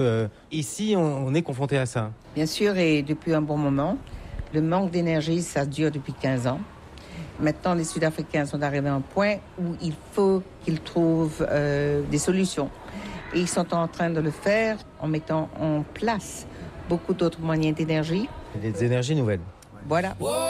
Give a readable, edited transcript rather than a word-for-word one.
Ici, on est confronté à ça. Bien sûr, et depuis un bon moment. Le manque d'énergie, ça dure depuis 15 ans. Maintenant, les Sud-Africains sont arrivés à un point où il faut qu'ils trouvent des solutions. Et ils sont en train de le faire en mettant en place beaucoup d'autres moyens d'énergie. Des énergies nouvelles. Voilà.